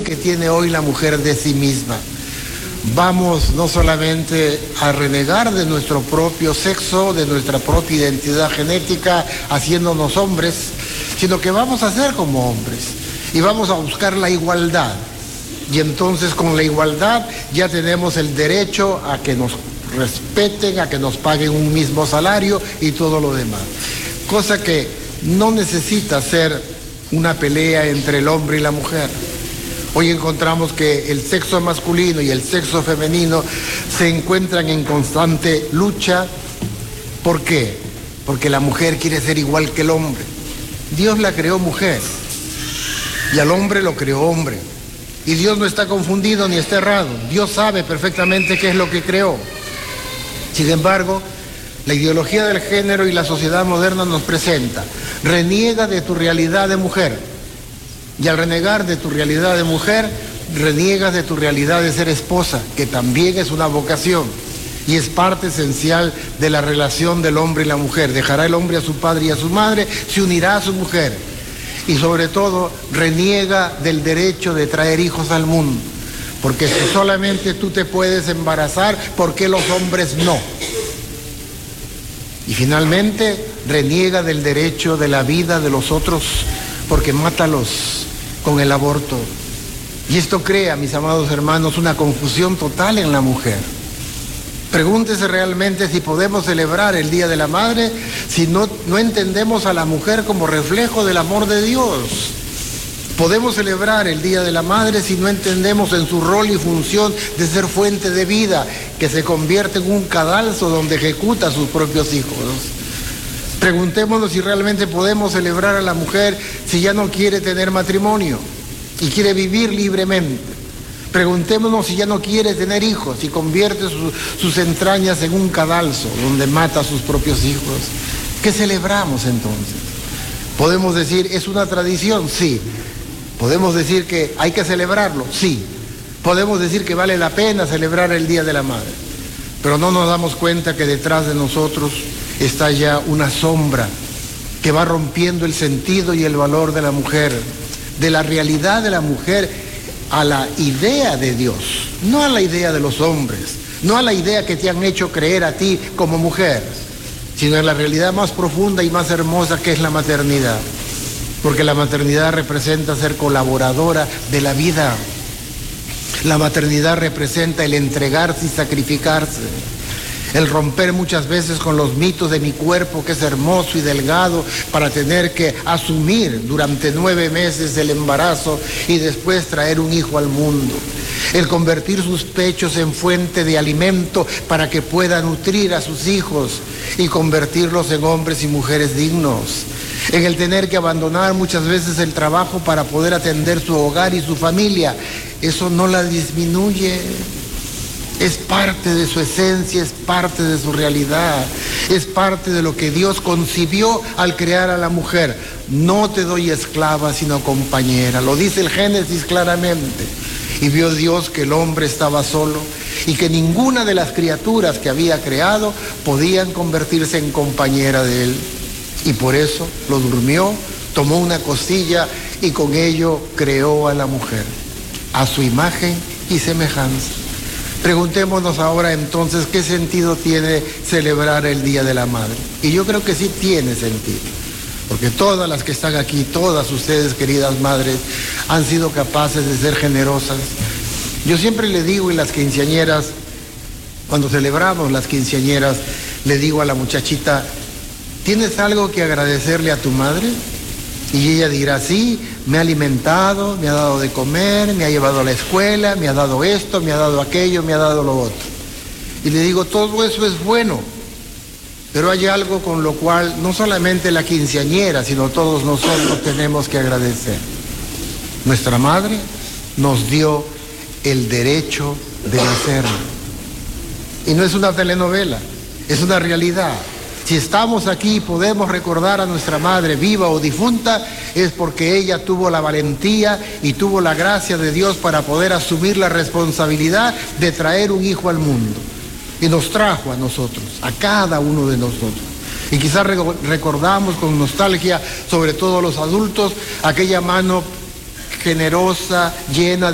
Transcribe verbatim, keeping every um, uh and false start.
que tiene hoy la mujer de sí misma. Vamos no solamente a renegar de nuestro propio sexo, de nuestra propia identidad genética, haciéndonos hombres, sino que vamos a ser como hombres y vamos a buscar la igualdad. Y entonces con la igualdad ya tenemos el derecho a que nos respeten, a que nos paguen un mismo salario y todo lo demás. Cosa que no necesita ser una pelea entre el hombre y la mujer. Hoy encontramos que el sexo masculino y el sexo femenino se encuentran en constante lucha. ¿Por qué? Porque la mujer quiere ser igual que el hombre. Dios la creó mujer y al hombre lo creó hombre. Y Dios no está confundido ni está errado. Dios sabe perfectamente qué es lo que creó. Sin embargo, la ideología del género y la sociedad moderna nos presenta: reniega de tu realidad de mujer. Y al renegar de tu realidad de mujer, reniegas de tu realidad de ser esposa, que también es una vocación y es parte esencial de la relación del hombre y la mujer. Dejará el hombre a su padre y a su madre, se unirá a su mujer. Y sobre todo, reniega del derecho de traer hijos al mundo. Porque si solamente tú te puedes embarazar, ¿por qué los hombres no? Y finalmente, reniega del derecho de la vida de los otros, porque mátalos con el aborto. Y esto crea, mis amados hermanos, una confusión total en la mujer. Pregúntese realmente si podemos celebrar el Día de la Madre si no, no entendemos a la mujer como reflejo del amor de Dios. Podemos celebrar el Día de la Madre si no entendemos en su rol y función de ser fuente de vida, que se convierte en un cadalso donde ejecuta a sus propios hijos. Preguntémonos si realmente podemos celebrar a la mujer si ya no quiere tener matrimonio y quiere vivir libremente. Preguntémonos si ya no quiere tener hijos y convierte su, sus entrañas en un cadalso donde mata a sus propios hijos. ¿Qué celebramos entonces? Podemos decir, ¿es una tradición? Sí. Podemos decir que hay que celebrarlo, sí. Podemos decir que vale la pena celebrar el Día de la Madre, pero no nos damos cuenta que detrás de nosotros está ya una sombra que va rompiendo el sentido y el valor de la mujer, de la realidad de la mujer a la idea de Dios, no a la idea de los hombres, no a la idea que te han hecho creer a ti como mujer, sino en la realidad más profunda y más hermosa que es la maternidad. Porque la maternidad representa ser colaboradora de la vida. La maternidad representa el entregarse y sacrificarse, el romper muchas veces con los mitos de mi cuerpo que es hermoso y delgado para tener que asumir durante nueve meses el embarazo y después traer un hijo al mundo. El convertir sus pechos en fuente de alimento para que pueda nutrir a sus hijos y convertirlos en hombres y mujeres dignos. En el tener que abandonar muchas veces el trabajo para poder atender su hogar y su familia. Eso no la disminuye. Es parte de su esencia, es parte de su realidad, es parte de lo que Dios concibió al crear a la mujer. No te doy esclava, sino compañera. Lo dice el Génesis claramente. Y vio Dios que el hombre estaba solo y que ninguna de las criaturas que había creado podían convertirse en compañera de él. Y por eso lo durmió, tomó una costilla y con ello creó a la mujer, a su imagen y semejanza. Preguntémonos ahora entonces qué sentido tiene celebrar el Día de la Madre. Y yo creo que sí tiene sentido, porque todas las que están aquí, todas ustedes, queridas madres, han sido capaces de ser generosas. Yo siempre le digo, y las quinceañeras, cuando celebramos las quinceañeras, le digo a la muchachita, ¿tienes algo que agradecerle a tu madre? Y ella dirá, sí, me ha alimentado, me ha dado de comer, me ha llevado a la escuela, me ha dado esto, me ha dado aquello, me ha dado lo otro. Y le digo, todo eso es bueno, pero hay algo con lo cual no solamente la quinceañera, sino todos nosotros tenemos que agradecer. Nuestra madre nos dio el derecho de nacer. Y no es una telenovela, es una realidad. Si estamos aquí y podemos recordar a nuestra madre viva o difunta, es porque ella tuvo la valentía y tuvo la gracia de Dios para poder asumir la responsabilidad de traer un hijo al mundo. Y nos trajo a nosotros, a cada uno de nosotros. Y quizás recordamos con nostalgia, sobre todo los adultos, aquella mano generosa, llena de